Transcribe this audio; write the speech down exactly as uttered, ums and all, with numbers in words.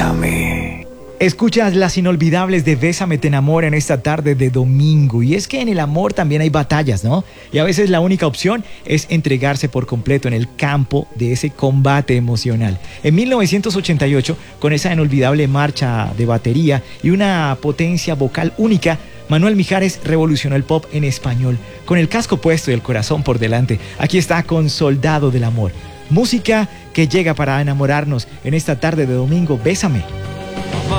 Bésame. Escuchas las inolvidables de Bésame te enamora en esta tarde de domingo. Y es que en el amor también hay batallas, ¿no? Y a veces la única opción es entregarse por completo en el campo de ese combate emocional. En mil novecientos ochenta y ocho, con esa inolvidable marcha de batería y una potencia vocal única, Manuel Mijares revolucionó el pop en español. Con el casco puesto y el corazón por delante, aquí está con Soldado del Amor. Música que llega para enamorarnos en esta tarde de domingo. Bésame.